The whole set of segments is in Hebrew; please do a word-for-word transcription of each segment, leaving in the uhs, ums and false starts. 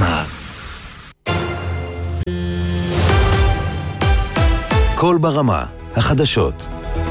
ברמה. קול ברמה, החדשות.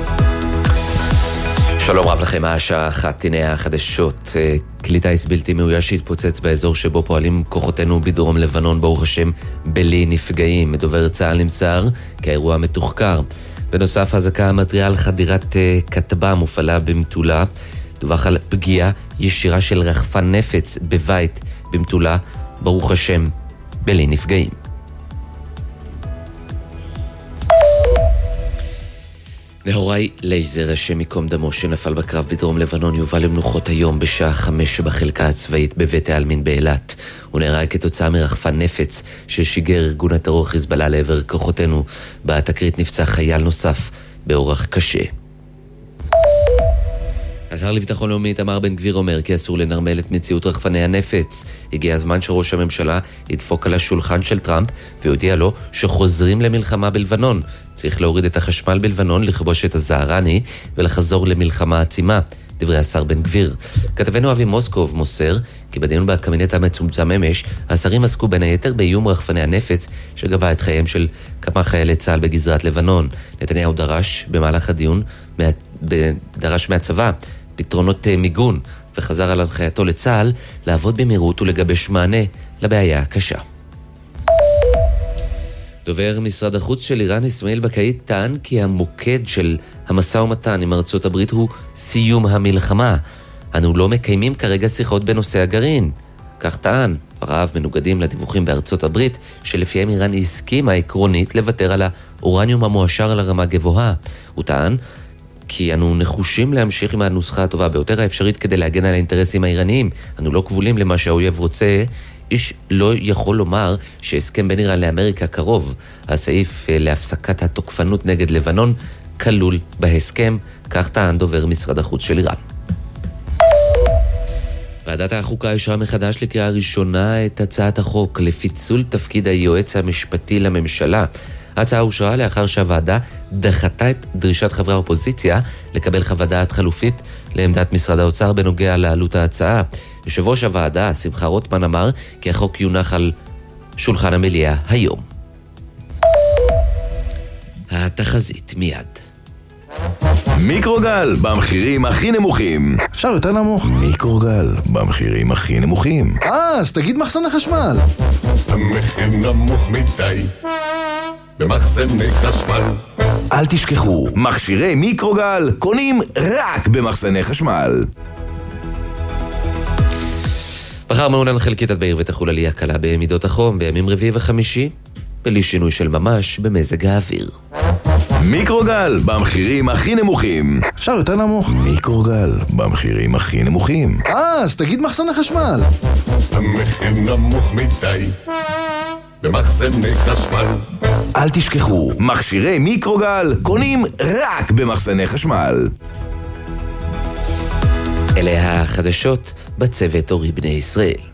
שלום רב לכם, השעה אחת, הנה החדשות. כלי טיס בלתי מאויש שהתפוצץ באזור שבו פועלים כוחותינו בדרום לבנון, ברוך השם, בלי נפגעים. מדובר צה"ל נמסר כי האירוע מתוחקר. בנוסף, הזעקה המתריעה על חדירת כטב"ם מופעלה במטולה. דווח על פגיעה ישירה של רחפן נפץ בבית במטולה, ברוך השם, בלי נפגעים. נהוראי לייזר, השם מקום דמו, שנפל בקרב בדרום לבנון, יובא למנוחות היום בשעה חמש בחלקה הצבאית בבית העלמין באילת. הוא נהרג כתוצאה מרחפן נפץ ששיגר ארגון הטרור חיזבאללה לעבר כוחותינו. בתקרית נפצע חייל נוסף באורח קשה. השר לביטחון לאומי איתמר בן גביר אומר כי אסור לנרמל את מציאות רחפני הנפץ. הגיע הזמן שראש הממשלה ידפוק על השולחן של טראמפ ויודיע לו שחוזרים למלחמה בלבנון. צריך להוריד את החשמל בלבנון, לכבוש את הזהרני ולחזור למלחמה עצימה. דברי השר בן גביר. כתבנו אבי מוסקוב מוסר כי בדיון בקבינט המצומצם אמש, השרים עסקו בין היתר באיום רחפני הנפץ שגבה את חייהם של כמה חיילי צה"ל בגזרת לבנון. נתניהו דרש במהלך הדיון, דרש מהצבא פתרונות מיגון, וחזר על הנחייתו לצה"ל לעבוד במהירות ולגבש מענה לבעיה הקשה. דובר משרד החוץ של איראן, אסמאעיל בקאי, טען כי המוקד של המשא ומתן עם ארצות הברית הוא סיום המלחמה. אנו לא מקיימים כרגע שיחות בנושא הגרעין. כך טען. דבריו מנוגדים לדיווחים בארצות הברית, שלפיהם איראן הסכימה עקרונית לוותר על האורניום המועשר על הרמה גבוהה. הוא טען כי אנו נחושים להמשיך עם הנוסחה הטובה ביותר האפשרית כדי להגן על האינטרסים האיראניים. אנו לא כבולים למה שהאויב רוצה. איש לא יכול לומר שהסכם בין איראן לאמריקה קרוב. הסעיף להפסקת התוקפנות נגד לבנון כלול בהסכם, כך טען דובר משרד החוץ של איראן. ועדת החוקה אישרה מחדש לקריאה ראשונה את הצעת החוק לפיצול תפקיד היועץ המשפטי לממשלה. ההצעה אושרה לאחר שהוועדה דחתה את דרישת חברי האופוזיציה לקבל חוות דעת חלופית לעמדת משרד האוצר בנוגע לעלות ההצעה. יושב ראש הוועדה, שמחה רוטמן, אמר כי החוק יונח על שולחן המליאה היום. התחזית מיד. מיקרוגל במחירים הכי נמוכים. אפשר יותר נמוך? מיקרוגל במחירים הכי נמוכים. אה, אז תגיד מחסני חשמל. המחיר נמוך מדי במחסני חשמל. אל תשכחו, מכשירי מיקרוגל קונים רק במחסני חשמל. מחר מעונן חלקית עד בעיר ותחול עלייה קלה במידות החום בימים רביעי וחמישי, בלי שינוי של ממש במזג האוויר. מיקרוגל במחירים הכי נמוכים. אפשר יותר נמוך? מיקרוגל במחירים הכי נמוכים. אה, אז תגיד מחסני חשמל. המחיר נמוך מדי במחסני חשמל. אל תשכחו, מכשירי מיקרוגל קונים רק במחסני חשמל. אלה החדשות בצוות אורי בני ישראל.